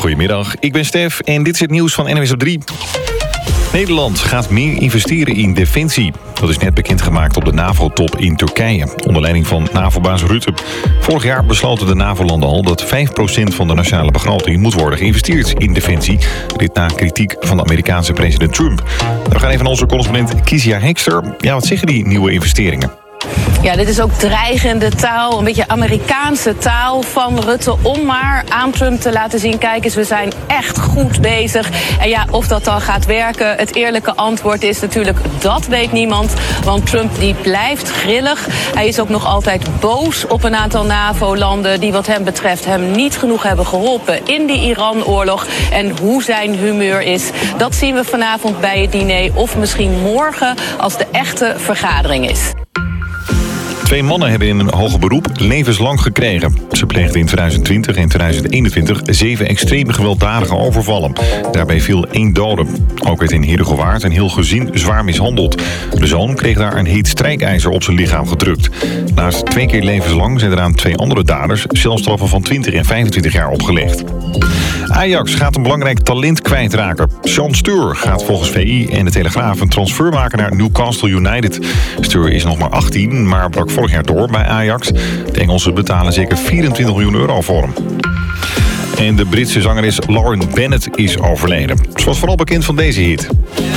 Goedemiddag, ik ben Stef en dit is het nieuws van NWS op 3. Nederland gaat meer investeren in defensie. Dat is net bekendgemaakt op de NAVO-top in Turkije, onder leiding van NAVO-baas Rutte. Vorig jaar besloten de NAVO-landen al dat 5% van de nationale begroting moet worden geïnvesteerd in defensie. Dit na kritiek van de Amerikaanse president Trump. We gaan even naar onze correspondent Kizia Hekster. Ja, wat zeggen die nieuwe investeringen? Ja, dit is ook dreigende taal, een beetje Amerikaanse taal van Rutte, om maar aan Trump te laten zien, kijk eens, we zijn echt goed bezig. En ja, of dat dan gaat werken, het eerlijke antwoord is natuurlijk, dat weet niemand. Want Trump die blijft grillig. Hij is ook nog altijd boos op een aantal NAVO-landen die wat hem betreft hem niet genoeg hebben geholpen in die Iran-oorlog. En hoe zijn humeur is, dat zien we vanavond bij het diner of misschien morgen als de echte vergadering is. 2 mannen hebben in een hoger beroep levenslang gekregen. Ze pleegden in 2020 en 2021 7 extreem gewelddadige overvallen. Daarbij viel 1 dode. Ook werd in Heerhugowaard een heel gezin zwaar mishandeld. De zoon kreeg daar een heet strijkijzer op zijn lichaam gedrukt. Naast 2 keer levenslang zijn er aan 2 andere daders celstraffen van 20 en 25 jaar opgelegd. Ajax gaat een belangrijk talent kwijtraken. Sean Steur gaat volgens VI en de Telegraaf een transfer maken naar Newcastle United. Steur is nog maar 18, maar brak vorig jaar door bij Ajax. De Engelsen betalen zeker 24 miljoen euro voor hem. En de Britse zangeres Lauren Bennett is overleden. Ze was vooral bekend van deze hit.